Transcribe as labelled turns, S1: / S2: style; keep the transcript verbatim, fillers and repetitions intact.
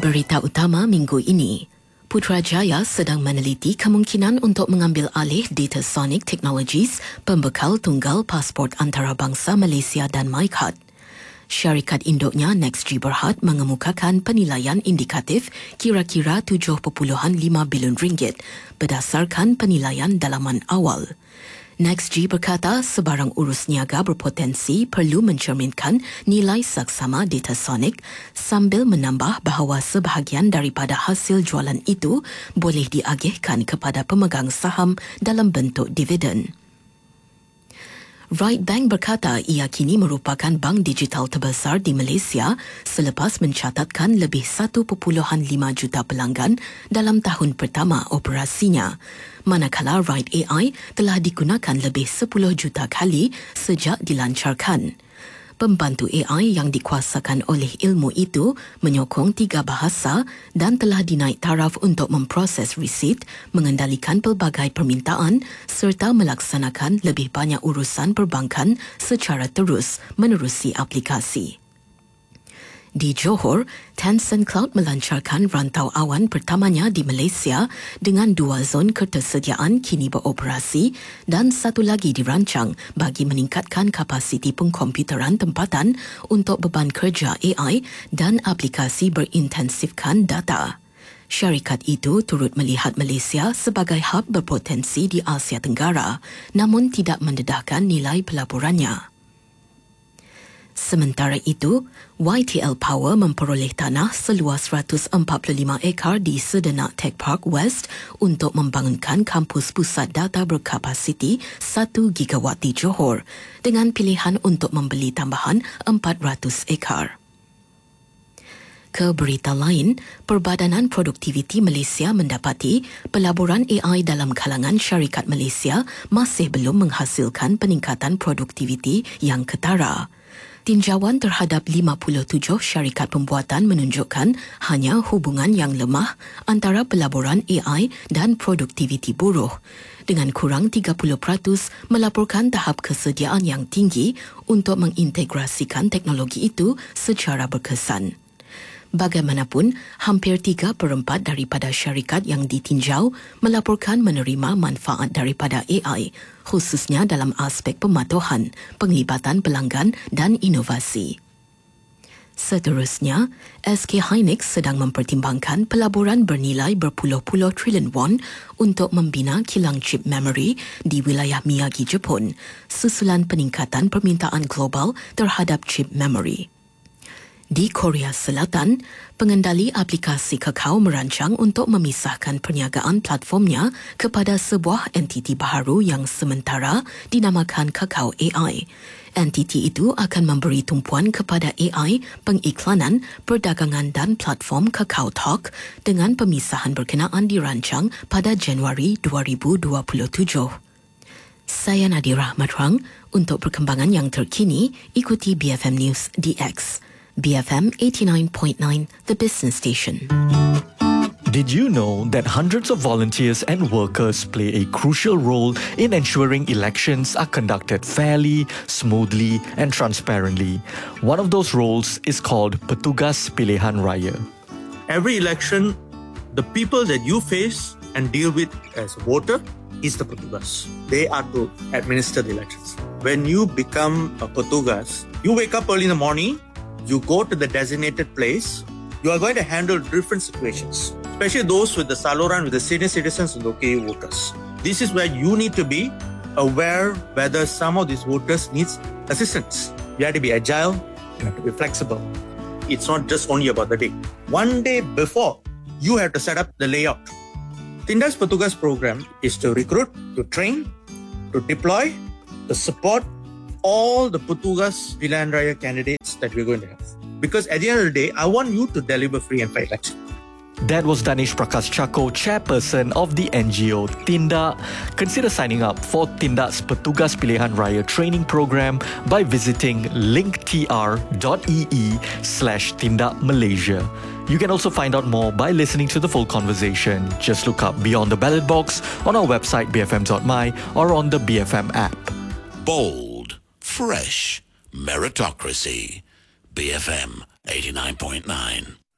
S1: Berita utama minggu ini. Putrajaya sedang meneliti kemungkinan untuk mengambil alih Datasonic Technologies, pembekal tunggal pasport antarabangsa Malaysia dan MyCard. Syarikat induknya NextG Berhad mengemukakan penilaian indikatif kira-kira tujuh perpuluhan lima bilion ringgit berdasarkan penilaian dalaman awal. NextG berkata sebarang urus niaga berpotensi perlu mencerminkan nilai saksama Datasonic sambil menambah bahawa sebahagian daripada hasil jualan itu boleh diagihkan kepada pemegang saham dalam bentuk dividen. Right Bank berkata ia kini merupakan bank digital terbesar di Malaysia selepas mencatatkan lebih satu perpuluhan lima juta pelanggan dalam tahun pertama operasinya. Manakala Right A I telah digunakan lebih sepuluh juta kali sejak dilancarkan. Pembantu A I yang dikuasakan oleh ilmu itu menyokong tiga bahasa dan telah dinaik taraf untuk memproses resit, mengendalikan pelbagai permintaan serta melaksanakan lebih banyak urusan perbankan secara terus menerusi aplikasi. Di Johor, Tencent Cloud melancarkan rantau awan pertamanya di Malaysia dengan dua zon ketersediaan kini beroperasi dan satu lagi dirancang bagi meningkatkan kapasiti pengkomputeran tempatan untuk beban kerja A I dan aplikasi berintensifkan data. Syarikat itu turut melihat Malaysia sebagai hub berpotensi di Asia Tenggara namun tidak mendedahkan nilai pelaburannya. Sementara itu, Y T L Power memperoleh tanah seluas seratus empat puluh lima ekar di Sedenak Tech Park West untuk membangunkan kampus pusat data berkapasiti satu gigawatt di Johor dengan pilihan untuk membeli tambahan empat ratus ekar. Ke berita lain, Perbadanan Produktiviti Malaysia mendapati pelaburan A I dalam kalangan syarikat Malaysia masih belum menghasilkan peningkatan produktiviti yang ketara. Tinjauan terhadap lima puluh tujuh syarikat pembuatan menunjukkan hanya hubungan yang lemah antara pelaburan A I dan produktiviti buruh, dengan kurang tiga puluh peratus melaporkan tahap kesediaan yang tinggi untuk mengintegrasikan teknologi itu secara berkesan. Bagaimanapun, hampir tiga perempat daripada syarikat yang ditinjau melaporkan menerima manfaat daripada A I, khususnya dalam aspek pematuhan, penglibatan pelanggan dan inovasi. Seterusnya, S K Hynix sedang mempertimbangkan pelaburan bernilai berpuluh-puluh trilion won untuk membina kilang chip memory di wilayah Miyagi, Jepun, susulan peningkatan permintaan global terhadap chip memory. Di Korea Selatan, pengendali aplikasi Kakao merancang untuk memisahkan perniagaan platformnya kepada sebuah entiti baharu yang sementara dinamakan Kakao A I. Entiti itu akan memberi tumpuan kepada A I, pengiklanan, perdagangan dan platform Kakao Talk dengan pemisahan berkenaan dirancang pada Januari dua ribu dua puluh tujuh. Saya Nadira Matrang. Untuk perkembangan yang terkini, ikuti B F M News D X. B F M eighty-nine point nine, the business station.
S2: Did you know that hundreds of volunteers and workers play a crucial role in ensuring elections are conducted fairly, smoothly and transparently? One of those roles is called Petugas Pilihan Raya.
S3: Every election, the people that you face and deal with as a voter is the Petugas. They are to administer the elections. When you become a Petugas, you wake up early in the morning, you go to the designated place, you are going to handle different situations, especially those with the saluran, with the senior citizens and the O K U voters. This is where you need to be aware whether some of these voters needs assistance. You have to be agile, you have to be flexible. It's not just only about the day. One day before, you have to set up the layout. Tinda's Petugas program is to recruit, to train, to deploy, to support all the Petugas Pilihan Raya candidates that we're going to have. Because at the end of the day, I want you to deliver free and fair election.
S2: That was Danish Prakash Chako, chairperson of the N G O Tinda. Consider signing up for Tinda's Petugas Pilihan Raya training program by visiting linktr.ee slash Tinda Malaysia. You can also find out more by listening to the full conversation. Just look up Beyond the Ballot Box on our website b f m dot m y or on the B F M app.
S4: Bold, fresh, meritocracy. B F M eighty-nine point nine.